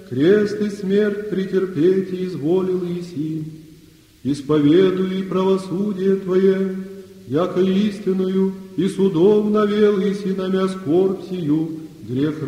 крест и смерть претерпеть изволил еси, исповедуй правосудие Твое, яко истинную и судом навел еси намя скорбь сию, грех